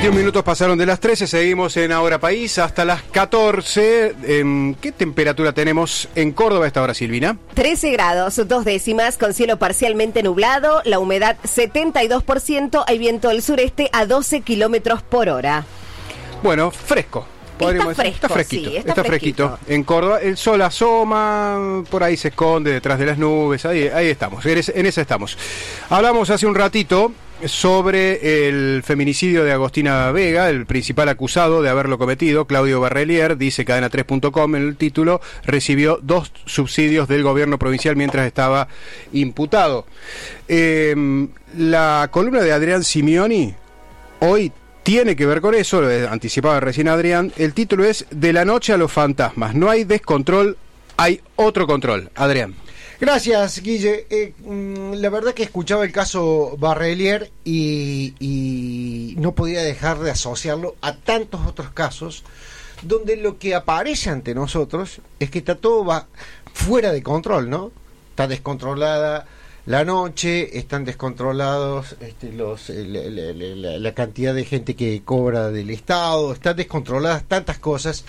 21 minutos pasaron de las 13, seguimos en Ahora País hasta las 14. ¿Qué temperatura tenemos en Córdoba a esta hora, Silvina? 13 grados, 2 décimas, con cielo parcialmente nublado, la humedad 72%, hay viento del sureste a 12 kilómetros por hora. Bueno, fresco. Está fresquito, sí, está fresquito. En Córdoba el sol asoma, por ahí se esconde detrás de las nubes, ahí estamos, en esa estamos. Hablamos hace un ratito sobre el feminicidio de Agostina Vega, el principal acusado de haberlo cometido, Claudio Barrelier. Dice cadena3.com en el título, recibió 2 subsidios del gobierno provincial mientras estaba imputado. La columna de Adrián Simioni hoy tiene que ver con eso, lo anticipaba recién Adrián. El título es De la noche a los fantasmas, no hay descontrol, hay otro control. Adrián. Gracias, Guille. La verdad que escuchaba el caso Barrelier y no podía dejar de asociarlo a tantos otros casos donde lo que aparece ante nosotros es que está todo fuera de control, ¿no? Está descontrolada la noche, están descontrolados la cantidad de gente que cobra del Estado, están descontroladas tantas cosas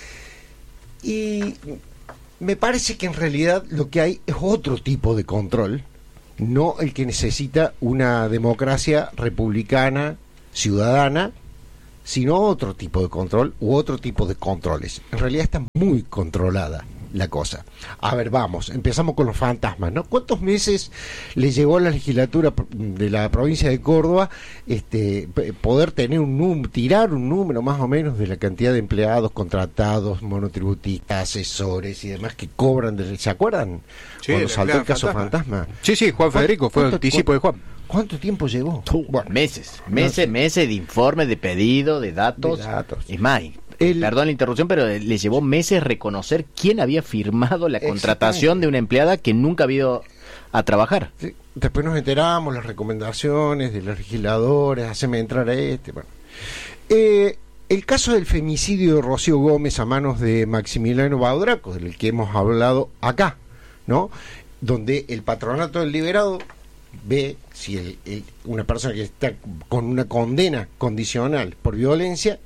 y me parece que en realidad lo que hay es otro tipo de control, no el que necesita una democracia republicana, ciudadana, sino otro tipo de control u otro tipo de controles. En realidad está muy controlada la cosa. A ver, vamos, empezamos con los fantasmas, ¿no? ¿Cuántos meses le llevó a la legislatura de la provincia de Córdoba poder tener tirar un número más o menos de la cantidad de empleados, contratados, monotributistas, asesores y demás que cobran ¿se acuerdan? Sí, cuando saltó el caso fantasma. Sí, Juan Federico, fue el anticipo de Juan. ¿Cuánto tiempo llevó? Bueno, meses de informes, de pedido, de datos. Es más, perdón la interrupción, pero le llevó meses reconocer quién había firmado la contratación de una empleada que nunca había ido a trabajar. Sí. Después nos enteramos las recomendaciones de los legisladores, haceme entrar a bueno. El caso del femicidio de Rocío Gómez a manos de Maximiliano Baudraco, del que hemos hablado acá, ¿no? Donde el patronato del liberado ve si una persona que está con una condena condicional por violencia,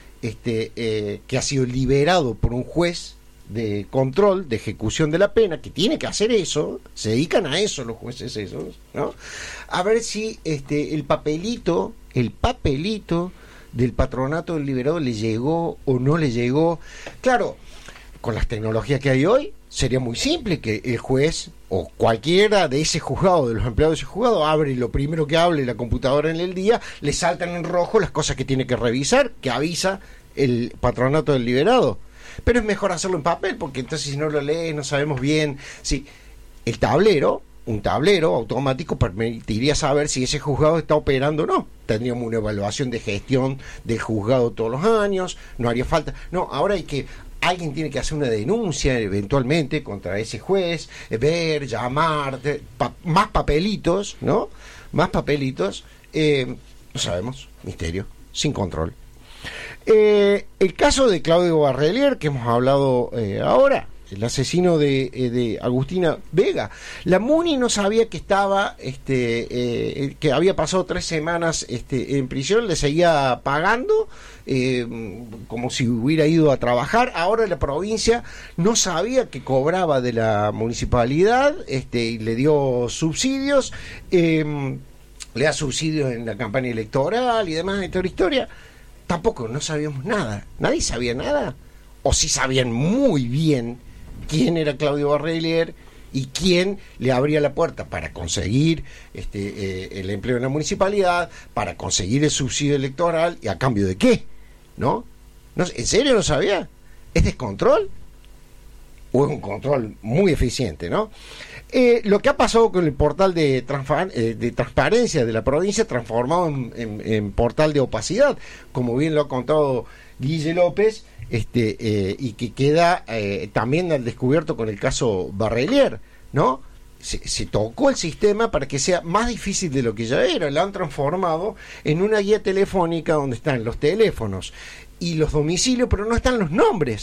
que ha sido liberado por un juez de control, de ejecución de la pena, que tiene que hacer eso, se dedican a eso los jueces esos, ¿no? A ver si el papelito del patronato del liberado le llegó o no le llegó. Claro, con las tecnologías que hay hoy, sería muy simple que el juez o cualquiera de ese juzgado, de los empleados de ese juzgado, abre lo primero que hable la computadora en el día, le saltan en rojo las cosas que tiene que revisar, que avisa el patronato del liberado. Pero es mejor hacerlo en papel, porque entonces si no lo lees no sabemos bien. Sí, un tablero automático permitiría saber si ese juzgado está operando o no. Tendríamos una evaluación de gestión del juzgado todos los años, no haría falta. No, ahora alguien tiene que hacer una denuncia eventualmente contra ese juez, llamar, más papelitos, ¿no? Más papelitos, no sabemos, misterio, sin control. El caso de Claudio Barrelier, que hemos hablado ahora, el asesino de Agustina Vega. La MUNI no sabía que estaba, que había pasado 3 semanas en prisión, le seguía pagando como si hubiera ido a trabajar. Ahora la provincia no sabía que cobraba de la municipalidad, y le dio subsidios, le da subsidios en la campaña electoral y demás, de toda la historia. Tampoco no sabíamos nada, nadie sabía nada, o sí sabían muy bien quién era Claudio Barrelier y quién le abría la puerta para conseguir el empleo en la municipalidad, para conseguir el subsidio electoral, y a cambio de qué, ¿no? ¿En serio no sabía? ¿Es descontrol? ¿O es un control muy eficiente, no? Lo que ha pasado con el portal de transparencia de la provincia, transformado en portal de opacidad, como bien lo ha contado Guille López, y que queda también al descubierto con el caso Barrelier, ¿no? Se tocó el sistema para que sea más difícil de lo que ya era. Lo han transformado en una guía telefónica donde están los teléfonos y los domicilios, pero no están los nombres.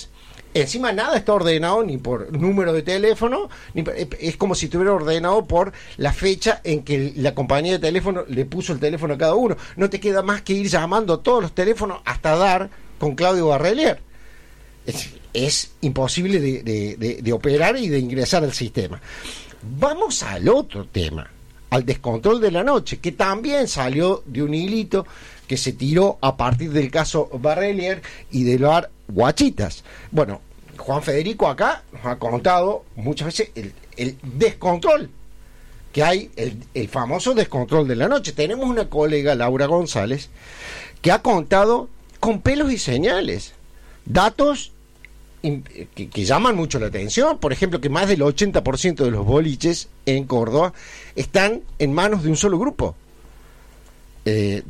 Encima nada está ordenado ni por número de teléfono, es como si estuviera ordenado por la fecha en que la compañía de teléfono le puso el teléfono a cada uno. No te queda más que ir llamando a todos los teléfonos hasta dar con Claudio Barrelier. Es imposible de operar y de ingresar al sistema. Vamos al otro tema, al descontrol de la noche, que también salió de un hilito que se tiró a partir del caso Barrelier y del bar Guachitas. Bueno, Juan Federico acá nos ha contado muchas veces el descontrol que hay, el famoso descontrol de la noche. Tenemos una colega, Laura González, que ha contado con pelos y señales datos que llaman mucho la atención. Por ejemplo, que más del 80% de los boliches en Córdoba están en manos de un solo grupo. Que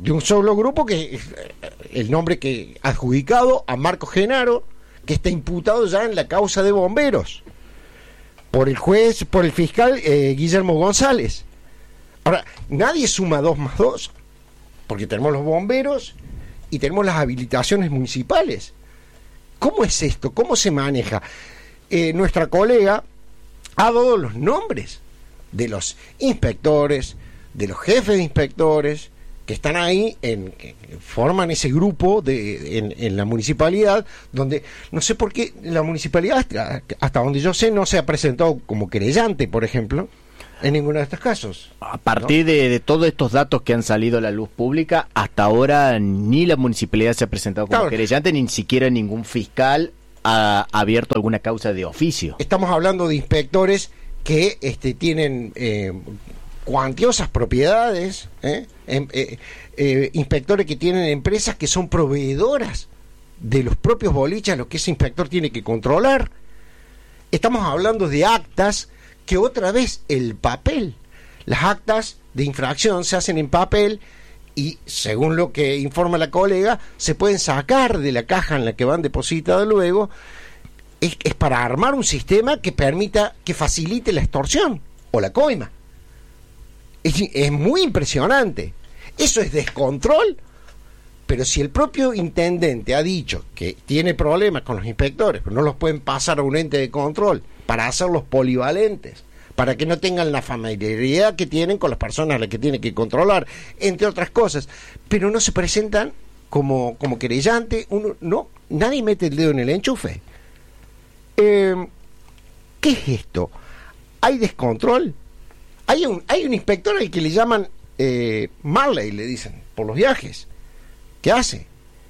el nombre que adjudicado a Marco Genaro, que está imputado ya en la causa de bomberos por el fiscal Guillermo González. Ahora, nadie suma 2 más 2, porque tenemos los bomberos y tenemos las habilitaciones municipales. ¿Cómo es esto? ¿Cómo se maneja? Nuestra colega ha dado los nombres de los inspectores, de los jefes de inspectores que están ahí, que forman ese grupo en la municipalidad, donde no sé por qué la municipalidad, hasta donde yo sé, no se ha presentado como querellante, por ejemplo, en ninguno de estos casos. A partir de todos estos datos que han salido a la luz pública, hasta ahora ni la municipalidad se ha presentado como querellante, ni siquiera ningún fiscal ha abierto alguna causa de oficio. Estamos hablando de inspectores que tienen cuantiosas propiedades, inspectores que tienen empresas que son proveedoras de los propios boliches a los que ese inspector tiene que controlar. Estamos hablando de actas que otra vez el papel, las actas de infracción se hacen en papel y, según lo que informa la colega, se pueden sacar de la caja en la que van depositadas luego. Es para armar un sistema que permita, que facilite la extorsión o la coima. Es muy impresionante. Eso es descontrol. Pero si el propio intendente ha dicho que tiene problemas con los inspectores, pero no los pueden pasar a un ente de control para hacerlos polivalentes, para que no tengan la familiaridad que tienen con las personas a las que tienen que controlar, entre otras cosas, pero no se presentan como querellante, nadie mete el dedo en el enchufe. ¿Qué es esto? ¿Hay descontrol? Hay un inspector al que le llaman Marley, le dicen, por los viajes. ¿Qué hace?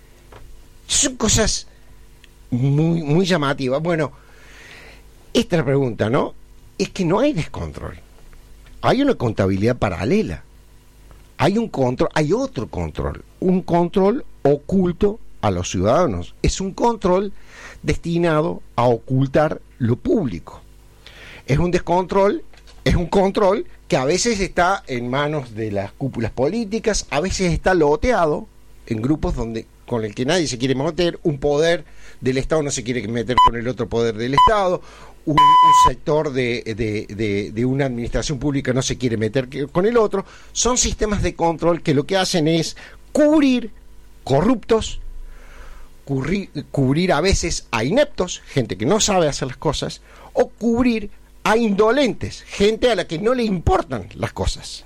Son cosas muy, muy llamativas. Bueno, esta es la pregunta, ¿no? Es que no hay descontrol. Hay una contabilidad paralela. Hay otro control. Un control oculto a los ciudadanos. Es un control destinado a ocultar lo público. Es un control que a veces está en manos de las cúpulas políticas, a veces está loteado en grupos con el que nadie se quiere meter, un poder del Estado no se quiere meter con el otro poder del Estado, un sector de una administración pública no se quiere meter con el otro. Son sistemas de control que lo que hacen es cubrir corruptos, cubrir a veces a ineptos, gente que no sabe hacer las cosas, o cubrir a indolentes, gente a la que no le importan las cosas.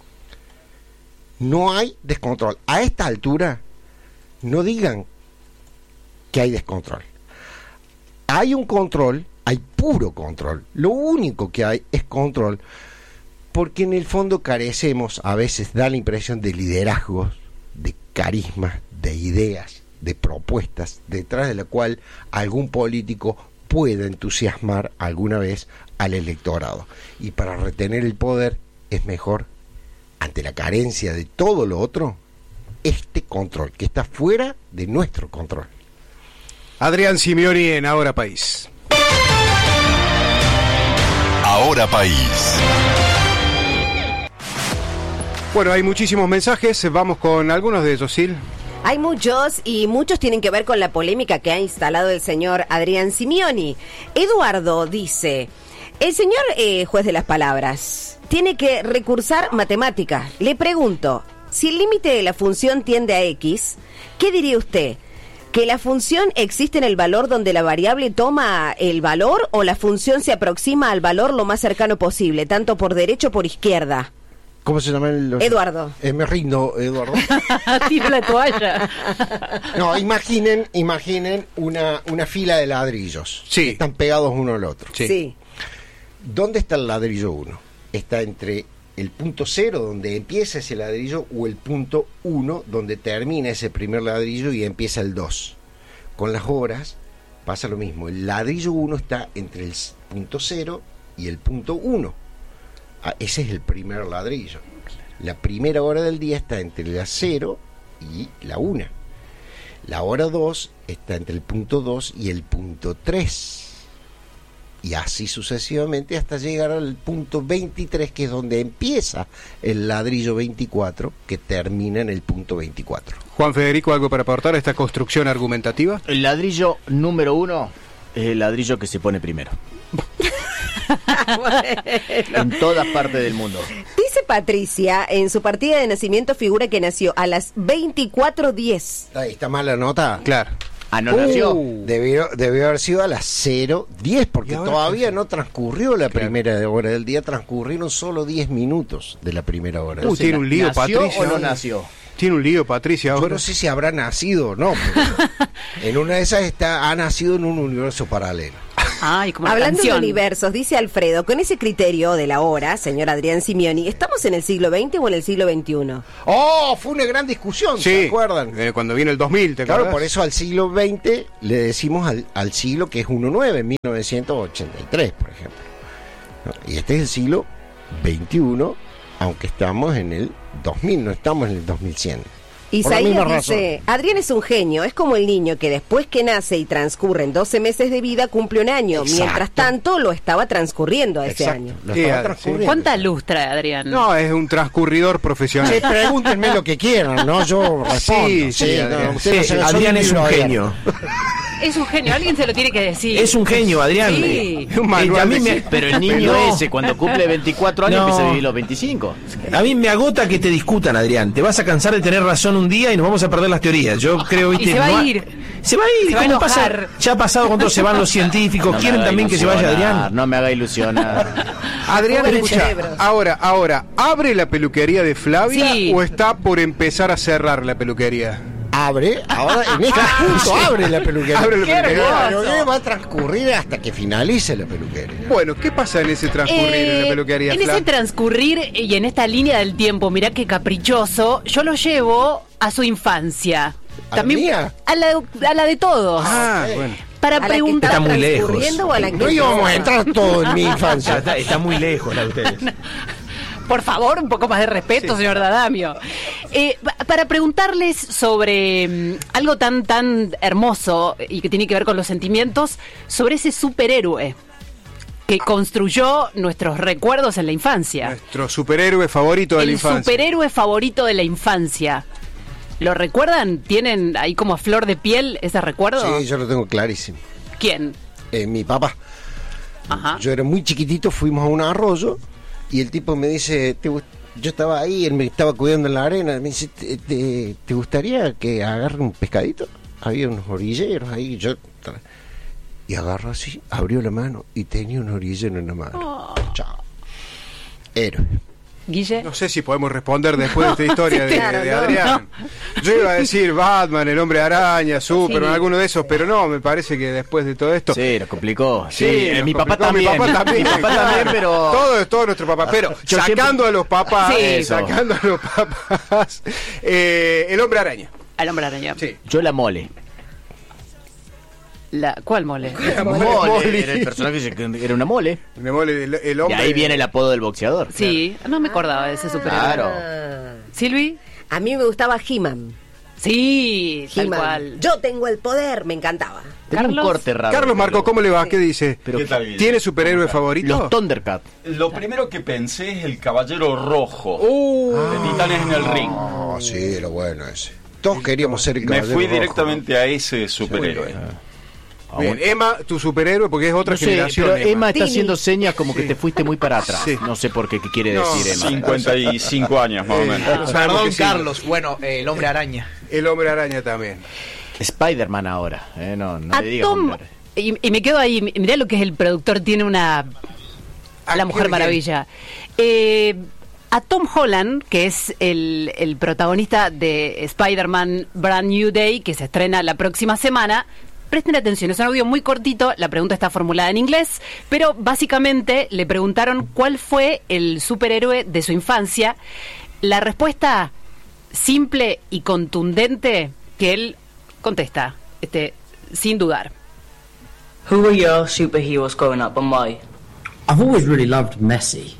No hay descontrol. A esta altura, no digan que hay descontrol. Hay un control, hay puro control. Lo único que hay es control, porque en el fondo carecemos, a veces da la impresión de liderazgos, de carismas, de ideas, de propuestas, detrás de la cual algún político pueda entusiasmar alguna vez al electorado. Y para retener el poder es mejor, ante la carencia de todo lo otro, este control que está fuera de nuestro control. Adrián Simioni en Ahora País. Ahora País. Bueno, hay muchísimos mensajes, vamos con algunos de ellos, Sil. Hay muchos y muchos tienen que ver con la polémica que ha instalado el señor Adrián Simioni. Eduardo dice: el señor juez de las palabras tiene que recursar matemáticas. Le pregunto, si el límite de la función tiende a X, ¿qué diría usted? ¿Que la función existe en el valor donde la variable toma el valor o la función se aproxima al valor lo más cercano posible, tanto por derecha o por izquierda? ¿Cómo se llama Eduardo. Me rindo, Eduardo. Tira la toalla. No, imaginen una fila de ladrillos. Sí. Que están pegados uno al otro. Sí. ¿Dónde está el ladrillo 1? Está entre el punto 0, donde empieza ese ladrillo, o el punto 1, donde termina ese primer ladrillo y empieza el 2. Con las horas pasa lo mismo. El ladrillo 1 está entre el punto 0 y el punto 1. Ese es el primer ladrillo. La primera hora del día está entre la 0 y la 1. La hora 2 está entre el punto 2 y el punto 3. Y así sucesivamente hasta llegar al punto 23, que es donde empieza el ladrillo 24, que termina en el punto 24. Juan Federico, ¿algo para aportar a esta construcción argumentativa? El ladrillo número 1 es el ladrillo que se pone primero. En todas partes del mundo. Dice Patricia, en su partida de nacimiento figura que nació a las 24:10. Ahí está mala nota. Claro. No nació. Debió haber sido a las 0:10, porque todavía no transcurrió la primera hora del día, transcurrieron solo 10 minutos de la primera hora. Tiene un lío, ¿Nació Patricia. o no nació? Tiene un lío, Patricia. Yo Ahora no sé si habrá nacido o no, pero en una de esas ha nacido en un universo paralelo. Ay, como la Hablando de canción. universos, dice Alfredo, con ese criterio de la hora, señor Adrián Simioni, ¿estamos en el siglo XX o en el siglo XXI? ¡Oh! Fue una gran discusión, ¿se acuerdan? Cuando vino el 2000, ¿te Claro, acuerdas? por eso al siglo XX le decimos al siglo que es 19, 1983, por ejemplo. ¿No? Y este es el siglo XXI, aunque estamos en el 2000, no estamos en el 2100. Isaías dice, Adrián es un genio, es como el niño que después que nace y transcurren 12 meses de vida cumple un año, Exacto. mientras tanto lo estaba transcurriendo a ese año. Lo estaba transcurriendo. ¿Cuánta luz trae Adrián? No, es un transcurridor profesional. Sí, pregúntenme lo que quieran, ¿no? Yo respondo. Sí, Adrián. ustedes no son Adrián es un libro genio. Es un genio, alguien se lo tiene que decir. Es un genio, Adrián. Sí. Un manual A mí de- Pero el niño No. ese, cuando cumple 24 años, No. empieza a vivir los 25. A mí me agota que te discutan, Adrián. Te vas a cansar de tener razón un día y nos vamos a perder las teorías. Yo creo, Y viste, se va no a ha- ir. Se va a ir. Se va a ¿Cómo enojar. Ya ha pasado con todos, se van los científicos. No me ¿Quieren haga también que se vaya ilusionar, Adrián? No me haga ilusionar. Adrián, Pobre escucha, cerebro. ahora, ¿abre la peluquería de Flavia Sí. o está por empezar a cerrar la peluquería? Abre, ahora en este punto abre la peluquería. Abre la peluquería. Pero va a transcurrir hasta que finalice la peluquería. Bueno, ¿qué pasa en ese transcurrir en la peluquería? En ese Flav? transcurrir y en esta línea del tiempo, mirá qué caprichoso, yo lo llevo a su infancia. ¿A la mía? A la de todos. Ah, bueno. Para ¿A la que preguntar. está Está muy lejos. transcurriendo o a la que No íbamos a entrar todo en mi infancia. Está muy lejos la de ustedes. Por favor, un poco más de respeto, señor Dadamio. Para preguntarles sobre algo tan hermoso y que tiene que ver con los sentimientos, sobre ese superhéroe que construyó nuestros recuerdos en la infancia. Nuestro superhéroe favorito de la El infancia. superhéroe favorito de la infancia. ¿Lo recuerdan? ¿Tienen ahí como a flor de piel ese recuerdo? Sí, yo lo tengo clarísimo. ¿Quién? Mi papá. Ajá. Yo era muy chiquitito, fuimos a un arroyo y el tipo me dice, yo estaba ahí, él me estaba cuidando en la arena, me dice, ¿te gustaría que agarre un pescadito? Había unos orilleros ahí, y agarró así, abrió la mano y tenía un orillero en la mano. Chao. Héroe. Guille. No sé si podemos responder después de esta historia de, claro, de no, Adrián. Yo iba a decir Batman, el Hombre Araña, Superman, Sí. alguno de esos, pero no, me parece que después de todo esto... Sí, lo complicó. Sí, Sí, nos mi papá complicó, también. Mi papá también, pero... Todo nuestro papá, pero Yo sacando siempre- a los papás, Sí. Eso. sacando a los papás, el Hombre Araña. Al hombre araña. Sí. Yo la mole. ¿Cuál mole? Mole. Era el personaje que era una mole. Me mole el Y hombre. ahí viene el apodo del boxeador. Sí, no me acordaba de ese superhéroe. Claro. ¿Silvi? A mí me gustaba He-Man. Sí, tal He-Man. cual. Yo tengo el poder, me encantaba. Tenía un Carlos. corte raro. Carlos Marco, ¿cómo le va? ¿Qué dice? Pero ¿Qué tal, Guille? ¿Tiene superhéroe favorito? los Thundercats. Lo primero que pensé es el Caballero Rojo de Titanes en el Ring. Oh, sí, era bueno ese. Todos queríamos ser el Me caballero fui rojo, directamente a ese superhéroe. Bien, Emma, tu superhéroe, porque es otra No sé, generación. pero Emma está Tini. haciendo señas como que te fuiste muy para atrás. Sí. No sé por qué quiere No, decir Emma. 55 años más o menos. Sabemos Perdón, que sí. Carlos. Bueno, el hombre araña. El Hombre Araña también. Spider-Man ahora, no A le digas Tom, y me quedo ahí, mirá lo que es el productor, tiene una... La Mujer Maravilla. A Tom Holland, que es el protagonista de Spider-Man Brand New Day, que se estrena la próxima semana, presten atención, es un audio muy cortito, la pregunta está formulada en inglés, pero básicamente le preguntaron cuál fue el superhéroe de su infancia. La respuesta simple y contundente que él contesta, sin dudar. Who were your superheroes growing up and why? I've always really loved Messi.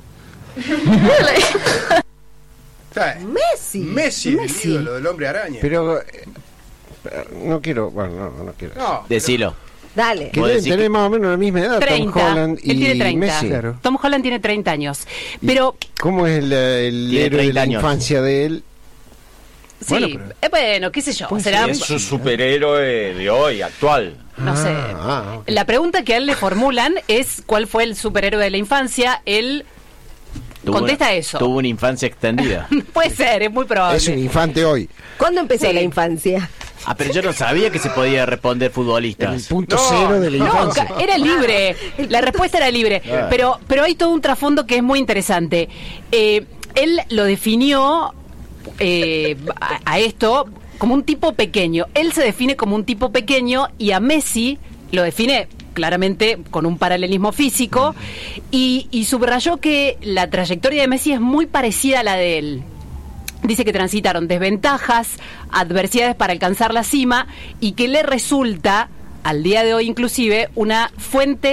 Messi. El ídolo del Hombre Araña. Pero no quiero, no quiero. No, Decilo. Dale. Que deben tener más o menos la misma edad, 30. Tom Holland y Él tiene 30. Messi. Claro. Tom Holland tiene 30 años. Pero ¿Cómo es el Tiene héroe de 30 la años. infancia de él? sí, bueno, qué sé yo, será, Es su superhéroe de hoy, actual. no sé. Ok. La pregunta que a él le formulan es cuál fue el superhéroe de la infancia. Él contesta eso. Tuvo una infancia extendida. Puede ser, es muy probable. Es un infante hoy. ¿Cuándo empezó Sí. la infancia? Pero yo no sabía que se podía responder El futbolistas. punto No, cero de la No, infancia. era libre. La respuesta era libre. Pero hay todo un trasfondo que es muy interesante. Él lo definió a esto como un tipo pequeño. Él se define como un tipo pequeño y a Messi lo define claramente con un paralelismo físico y subrayó que la trayectoria de Messi es muy parecida a la de él. Dice que transitaron desventajas, adversidades para alcanzar la cima y que le resulta, al día de hoy inclusive, una fuente